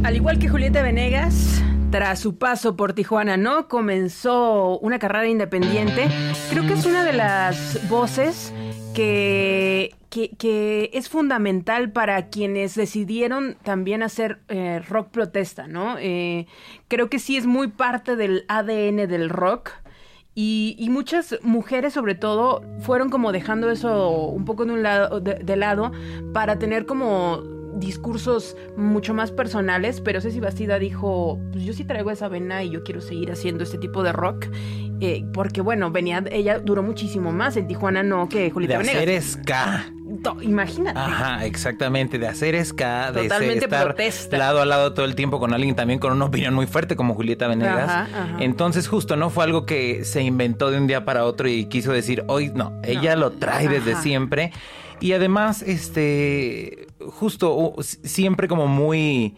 Al igual que Julieta Venegas, tras su paso por Tijuana No, comenzó una carrera independiente. Creo que es una de las voces que es fundamental para quienes decidieron también hacer rock protesta, ¿no? Creo que sí es muy parte del ADN del rock. Y muchas mujeres, sobre todo, fueron como dejando eso un poco de lado para tener como discursos mucho más personales, pero Ceci Bastida dijo, pues yo sí traigo esa vena y yo quiero seguir haciendo este tipo de rock, porque bueno, ella duró muchísimo más en Tijuana No que Julieta Venegas. De hacer ska. Imagínate. Ajá, exactamente, de hacer ska, totalmente de estar protesta. lado a lado todo el tiempo con alguien también con una opinión muy fuerte como Julieta Venegas. Ajá. Entonces justo no fue algo que se inventó de un día para otro y quiso decir, hoy no, ella lo trae desde siempre. Y además, justo siempre como muy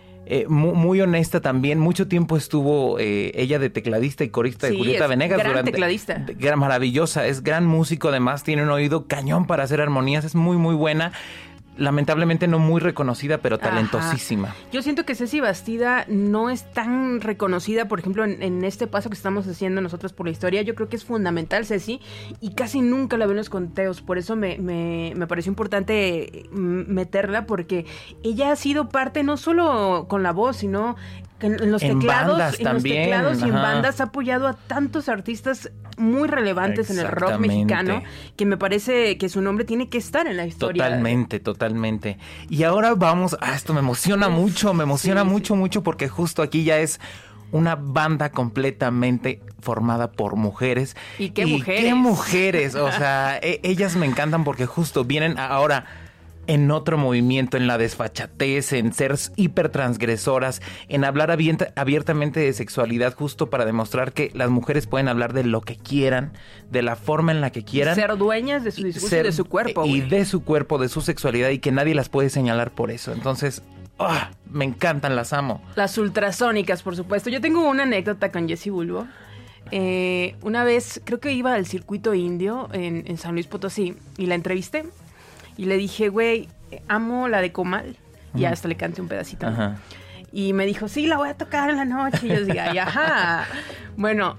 honesta también. Mucho tiempo estuvo ella de tecladista y corista de Julieta Venegas. Gran tecladista. Maravillosa, es gran músico, además tiene un oído cañón para hacer armonías, es muy, muy buena. Lamentablemente no muy reconocida, pero talentosísima. Ajá. Yo siento que Ceci Bastida no es tan reconocida, por ejemplo, en este paso que estamos haciendo nosotros por la historia. Yo creo que es fundamental Ceci y casi nunca la veo en los conteos. Por eso me pareció importante meterla, porque ella ha sido parte no solo con la voz, sino en los teclados, y en bandas ha apoyado a tantos artistas muy relevantes en el rock mexicano, que me parece que su nombre tiene que estar en la historia. Totalmente. Y ahora vamos, esto me emociona mucho, mucho, porque justo aquí ya es una banda completamente formada por mujeres. ¿Y qué mujeres? ¿Qué mujeres? O sea, ellas me encantan porque justo vienen ahora en otro movimiento, en la desfachatez, en ser hipertransgresoras, en hablar abiertamente de sexualidad, justo para demostrar que las mujeres pueden hablar de lo que quieran, de la forma en la que quieran. Ser dueñas de su discurso y de su cuerpo. Y de su cuerpo, de su sexualidad, y que nadie las puede señalar por eso. Entonces, me encantan, las amo. Las ultrasónicas, por supuesto. Yo tengo una anécdota con Jessie Bulbo. Una vez, creo que iba al circuito indio en San Luis Potosí, y la entrevisté. Y le dije, güey, amo la de Comal. Y hasta le canté un pedacito. Ajá. Y me dijo, sí, la voy a tocar en la noche. Y yo dije, ay, ajá. Bueno,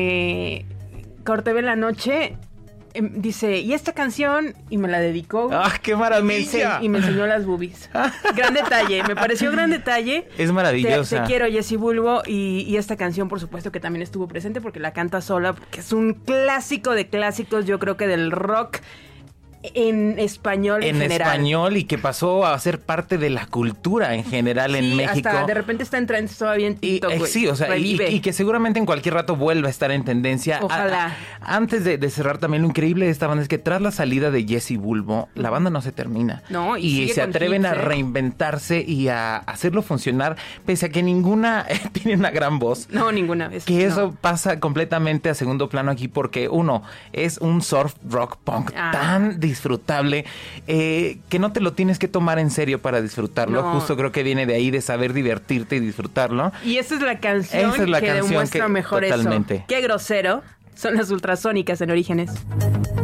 corté en la noche. Dice, ¿y esta canción? Y me la dedicó. ¡Ah, qué maravilla! Y me enseñó las boobies. Gran detalle, me pareció gran detalle. Es maravillosa. Te quiero, Jessie Bulbo. Y esta canción, por supuesto, que también estuvo presente porque la canta sola, porque es un clásico de clásicos, yo creo que del rock en español en general. En español, y que pasó a ser parte de la cultura en general en México. Hasta de repente está en trends todavía en TikTok. Sí, o sea, y que seguramente en cualquier rato vuelva a estar en tendencia. Ojalá. Antes de cerrar, también lo increíble de esta banda es que tras la salida de Jessie Bulbo, la banda no se termina. No, y se atreven a reinventarse y a hacerlo funcionar, pese a que ninguna tiene una gran voz. No, ninguna vez. Que eso pasa completamente a segundo plano aquí, porque uno, es un surf rock punk tan disfrutable, que no te lo tienes que tomar en serio para disfrutarlo. No. Justo creo que viene de ahí, de saber divertirte y disfrutarlo. Y esa es la canción que demuestra mejor totalmente. Eso. Qué grosero. Son las ultrasónicas en Orígenes.